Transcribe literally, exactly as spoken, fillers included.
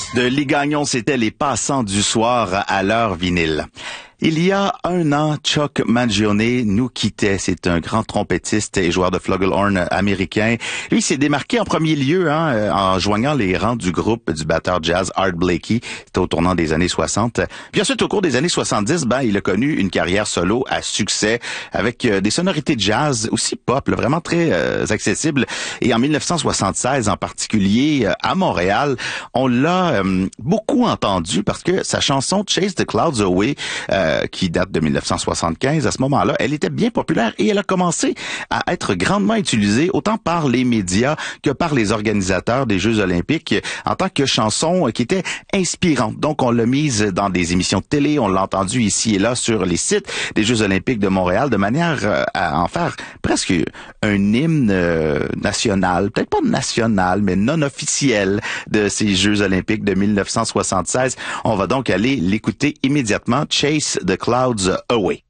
De Lee Gagnon, c'était Les Passants du soir à l'heure vinyle. Il y a un an, Chuck Mangione nous quittait. C'est un grand trompettiste et joueur de flugelhorn américain. Lui s'est démarqué en premier lieu hein, en joignant les rangs du groupe du batteur jazz Art Blakey. C'était au tournant des années soixante. Puis ensuite, au cours des années soixante-dix, ben il a connu une carrière solo à succès avec euh, des sonorités jazz aussi pop, là, vraiment très euh, accessibles. Et en dix-neuf cent soixante-seize, en particulier euh, à Montréal, on l'a euh, beaucoup entendu parce que sa chanson Chase the Clouds Away euh, qui date de dix-neuf cent soixante-quinze, à ce moment-là, elle était bien populaire et elle a commencé à être grandement utilisée autant par les médias que par les organisateurs des Jeux olympiques en tant que chanson qui était inspirante. Donc, on l'a mise dans des émissions de télé, on l'a entendue ici et là sur les sites des Jeux olympiques de Montréal de manière à en faire presque un hymne national, peut-être pas national, mais non officiel de ces Jeux olympiques de dix-neuf cent soixante-seize. On va donc aller l'écouter immédiatement, Chase the Clouds Away.